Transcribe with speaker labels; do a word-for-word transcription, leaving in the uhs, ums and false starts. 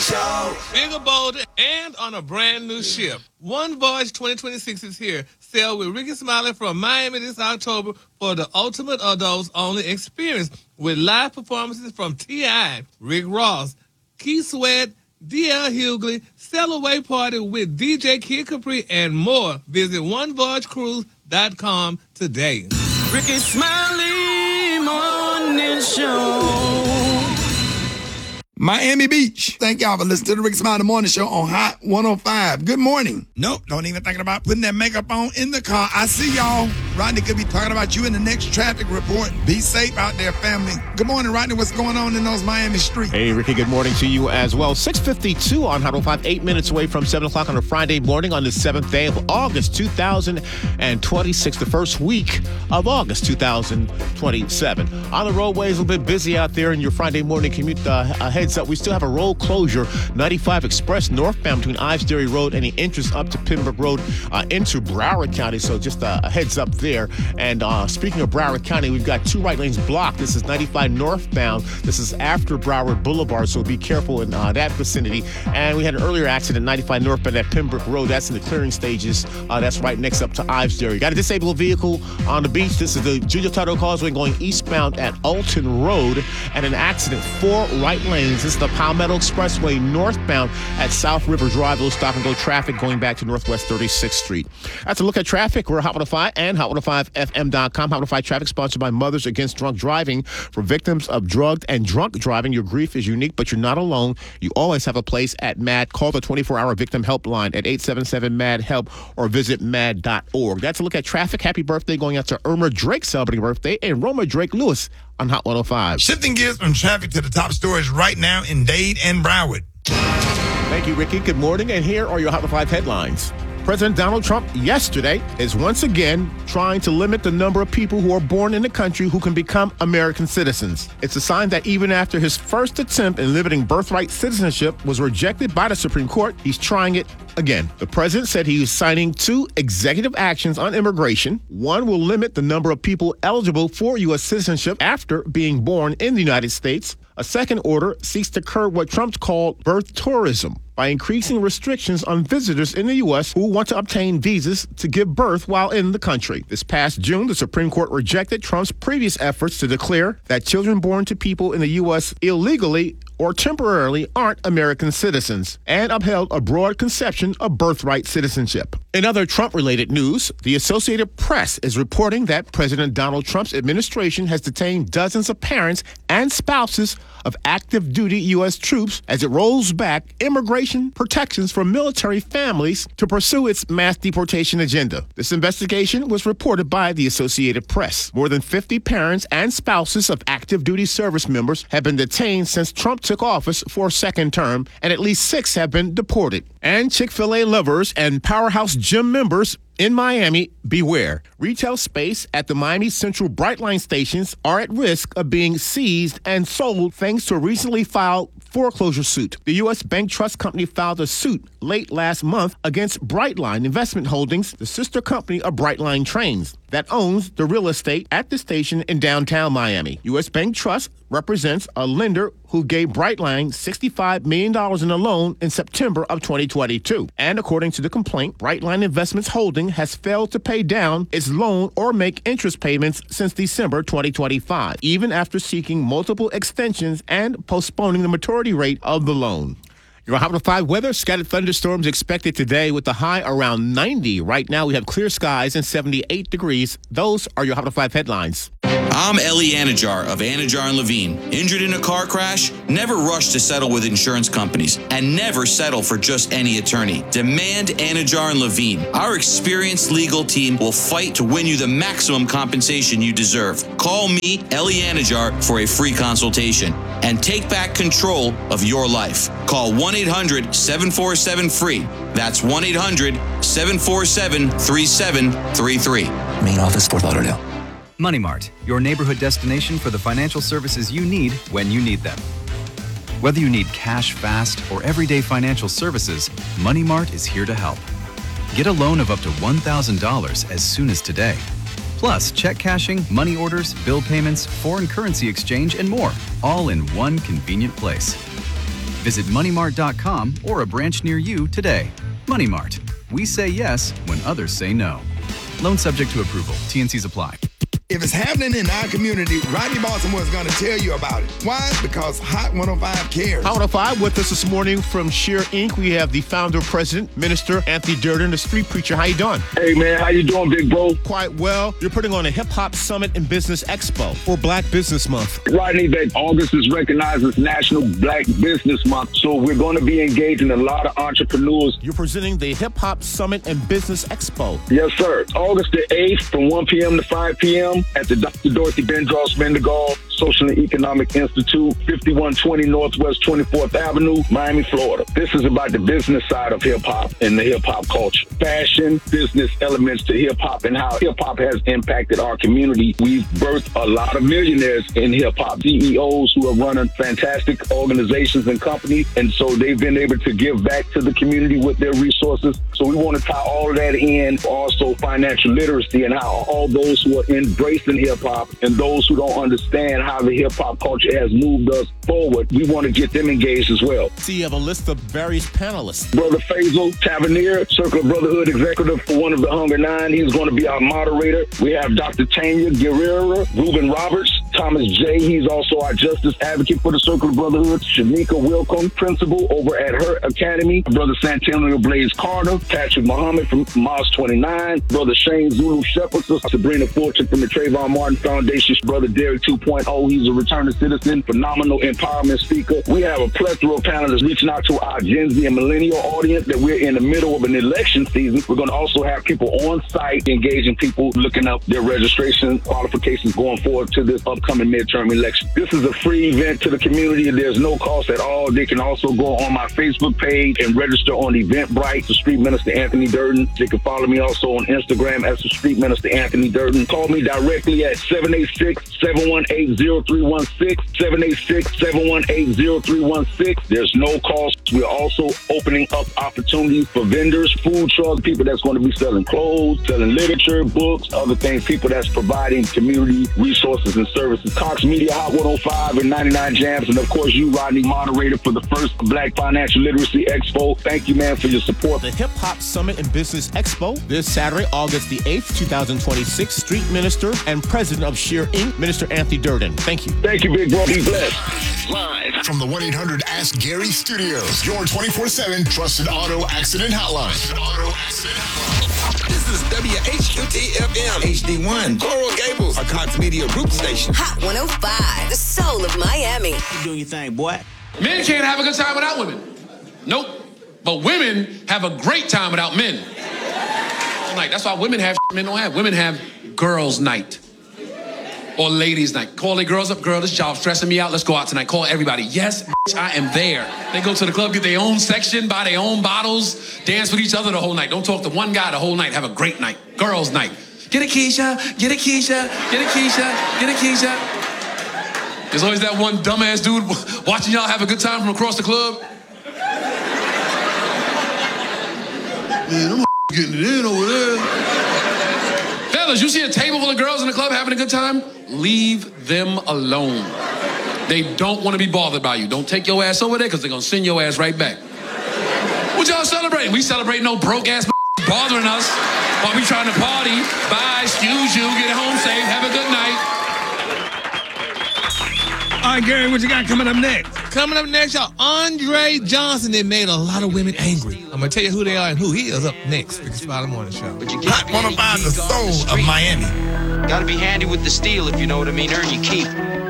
Speaker 1: Show.
Speaker 2: Bigger, bolder, and on a brand new ship. One Voyage twenty twenty-six is here. Sail with Ricky Smiley from Miami this October for the ultimate adults-only experience with live performances from T I, Rick Ross, Keith Sweat, D L Hughley, Sail Away Party with D J Kid Capri, and more. Visit one voyage cruise dot com today.
Speaker 3: Ricky Smiley Morning Show.
Speaker 4: Miami Beach. Thank y'all for listening to the Ricky Smiley Morning Show on Hot one oh five. Good morning.
Speaker 5: Nope, don't even thinking about putting that makeup on in the car. I see y'all. Rodney could be talking about you in the next traffic report. Be safe out there, family. Good morning, Rodney. What's going on in those Miami streets?
Speaker 6: Hey, Ricky, good morning to you as well. six fifty-two on Hot oh five, eight minutes away from seven o'clock on a Friday morning on the seventh day of August, two thousand twenty-six, the first week of August, two thousand twenty-seven. On the roadways, a little bit busy out there in your Friday morning commute. Uh, uh, heads up, we still have a road closure, ninety-five Express northbound between Ives Dairy Road and the entrance up to Pembroke Road uh, into Broward County. So just uh, a heads up there. And uh, speaking of Broward County, we've got two right lanes blocked. This is ninety-five northbound. This is after Broward Boulevard, so be careful in uh, that vicinity. And we had an earlier accident, ninety-five northbound at Pembroke Road. That's in the clearing stages. Uh, that's right next up to Ives Dairy. Got a disabled vehicle on the beach. This is the Junior Tuttle Causeway going eastbound at Alton Road. And an accident, four right lanes. This is the Palmetto Expressway northbound at South River Drive. Little stop and go traffic going back to Northwest thirty-sixth Street. That's a look at traffic. We're Hot one oh five and Hot one oh five F M dot com. Hot one oh five traffic sponsored by Mothers Against Drunk Driving. For victims of drugged and drunk driving, your grief is unique, but you're not alone. You always have a place at M A D. Call the twenty-four hour victim helpline at eight seven seven M A D help or visit M A D dot org. That's a look at traffic. Happy birthday going out to Irma Drake celebrating birthday and Roma Drake Lewis on Hot one oh five.
Speaker 5: Shifting gears from traffic to the top stories right now in Dade and Broward.
Speaker 6: Thank you, Ricky. Good morning, and here are your Hot one oh five headlines. President Donald Trump yesterday is once again trying to limit the number of people who are born in the country who can become American citizens. It's a sign that even after his first attempt in limiting birthright citizenship was rejected by the Supreme Court, he's trying it again. The president said he is signing two executive actions on immigration. One will limit the number of people eligible for U S citizenship after being born in the United States. A second order seeks to curb what Trump called birth tourism by increasing restrictions on visitors in the U S who want to obtain visas to give birth while in the country. This past June, the Supreme Court rejected Trump's previous efforts to declare that children born to people in the U S illegally or temporarily aren't American citizens and upheld a broad conception of birthright citizenship. In other Trump-related news, the Associated Press is reporting that President Donald Trump's administration has detained dozens of parents and spouses of active duty U S troops as it rolls back immigration protections for military families to pursue its mass deportation agenda. This investigation was reported by the Associated Press. More than fifty parents and spouses of active duty service members have been detained since Trump took office for a second term, and at least six have been deported. And Chick-fil-A lovers and Powerhouse Gym members in Miami, beware. Retail space at the Miami Central Brightline stations are at risk of being seized and sold thanks to a recently filed foreclosure suit. The U S Bank Trust Company filed a suit late last month against Brightline Investment Holdings, the sister company of Brightline Trains, that owns the real estate at the station in downtown Miami. U S Bank Trust represents a lender who gave Brightline sixty-five million dollars in a loan in September of twenty twenty-two. And according to the complaint, Brightline Investments Holding has failed to pay down its loan or make interest payments since December twenty twenty-five, even after seeking multiple extensions and postponing the maturity rate of the loan. Your Hot one oh five weather, scattered thunderstorms expected today with the high around ninety. Right now we have clear skies and seventy-eight degrees. Those are your Hot one oh five headlines.
Speaker 7: I'm Ellie Anajar of Anajar and Levine. Injured in a car crash? Never rush to settle with insurance companies, and never settle for just any attorney. Demand Anajar and Levine. Our experienced legal team will fight to win you the maximum compensation you deserve. Call me, Ellie Anajar, for a free consultation and take back control of your life. Call one eight hundred seven four seven free. That's one eight hundred seven four seven three seven three three.
Speaker 8: Main office, Fort Lauderdale.
Speaker 9: Money Mart, your neighborhood destination for the financial services you need when you need them. Whether you need cash fast or everyday financial services, Money Mart is here to help. Get a loan of up to one thousand dollars as soon as today. Plus, check cashing, money orders, bill payments, foreign currency exchange, and more, all in one convenient place. Visit money mart dot com or a branch near you today. Money Mart. We say yes when others say no. Loan subject to approval. T N Cs apply.
Speaker 4: If it's happening in our community, Rodney Baltimore is going to tell you about it. Why? Because Hot one oh five cares.
Speaker 6: Hot one oh five with us this morning from Sheer Incorporated. We have the founder, president, Minister Anthony Durden, the street preacher. How you doing?
Speaker 1: Hey, man. How you doing, big bro?
Speaker 6: Quite well. You're putting on a Hip Hop Summit and Business Expo for Black Business Month.
Speaker 1: Rodney, that August is recognized as National Black Business Month, so we're going to be engaging a lot of entrepreneurs.
Speaker 6: You're presenting the Hip Hop Summit and Business Expo.
Speaker 1: Yes, sir. August the eighth from one p.m. to five p.m. at the Doctor Dorothy Bendross Mendengal Social and Economic Institute, fifty-one twenty Northwest twenty-fourth Avenue, Miami, Florida. This is about the business side of hip-hop and the hip-hop culture. Fashion, business elements to hip-hop and how hip-hop has impacted our community. We've birthed a lot of millionaires in hip-hop, C E Os who are running fantastic organizations and companies, and so they've been able to give back to the community with their resources. So we want to tie all of that in, also financial literacy and how all those who are embracing hip-hop and those who don't understand how the hip-hop culture has moved us forward, we want to get them engaged as well.
Speaker 6: So you have a list of various panelists.
Speaker 1: Brother Faisal Tavernier, Circle of Brotherhood executive for one of the Hunger Nine. He's going to be our moderator. We have Doctor Tanya Guerrero, Ruben Roberts, Thomas J. He's also our justice advocate for the Circle of Brotherhood. Shanika Wilcombe, principal over at her academy. Brother Santonio Blaze Carter, Patrick Muhammad from Mars twenty-nine. Brother Shane Zulu Shepherd, Sabrina Fortune from the Trayvon Martin Foundation. Brother Derek two point oh, he's a returning citizen, phenomenal empowerment speaker. We have a plethora of panelists reaching out to our Gen Z and millennial audience that we're in the middle of an election season. We're going to also have people on site engaging people, looking up their registration qualifications going forward to this upcoming midterm election. This is a free event to the community. There's no cost at all. They can also go on my Facebook page and register on Eventbrite, the Street Minister Anthony Durden. They can follow me also on Instagram as the Street Minister Anthony Durden. Call me directly at seven eight six, seven one eight, zero three one six, seven eight six, seven one eight, zero three one six. There's no cost. We're also opening up opportunities for vendors, food trucks, people that's going to be selling clothes, selling literature, books, other things, people that's providing community resources and services. Cox Media, Hot one oh five and ninety-nine Jams, and of course you, Rodney, moderator for the first Black Financial Literacy Expo. Thank you, man, for your support.
Speaker 6: The Hip Hop Summit and Business Expo this Saturday, August the eighth, twenty twenty-six. Street Minister and President of Sheer Incorporated, Minister Anthony Durden. Thank you.
Speaker 1: Thank you, big bro. Be blessed.
Speaker 8: Live from the one eight hundred Ask Gary Studios, your twenty-four seven trusted auto accident hotline. Auto accident hotline.
Speaker 10: This is W H Q T F M H D one, Coral Gables, a Cox Media Group station.
Speaker 11: Hot one oh five, the soul of Miami.
Speaker 10: You doing your thing, boy.
Speaker 12: Men can't have a good time without women. Nope. But women have a great time without men. Like, that's why women have men don't have. Women have girls' night. Or ladies' night. Call the girls up, girl, this job stressing me out. Let's go out tonight. Call everybody. Yes, bitch, I am there. They go to the club, get their own section, buy their own bottles, dance with each other the whole night. Don't talk to one guy the whole night. Have a great night. Girls' night. Get a Keisha, get a Keisha, get a Keisha, get a Keisha. There's always that one dumbass dude watching y'all have a good time from across the club. Man, I'm getting it in over there. Fellas, you see a table full of girls in the club having a good time? Leave them alone. They don't want to be bothered by you. Don't take your ass over there because they're going to send your ass right back. What y'all celebrating? We celebrate no broke-ass bothering us while we trying to party. Bye, excuse you, get home safe, have a good night.
Speaker 5: All right, Gary, what you got coming up next?
Speaker 2: Coming up next, y'all, Andre Johnson. They made a lot of women angry. I'm going to tell you who they are and who he is up next. Big Smiley Morning Show.
Speaker 4: Hot one oh five, the soul of Miami.
Speaker 13: Gotta be handy with the steel, if you know what I mean. Earn your keep.